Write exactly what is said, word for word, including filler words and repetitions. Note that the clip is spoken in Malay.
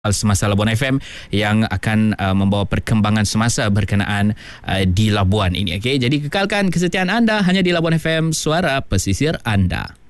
Semasa Labuan F M yang akan uh, membawa perkembangan semasa berkenaan uh, di Labuan ini. Okey, jadi kekalkan kesetiaan anda hanya di Labuan F M, suara pesisir anda.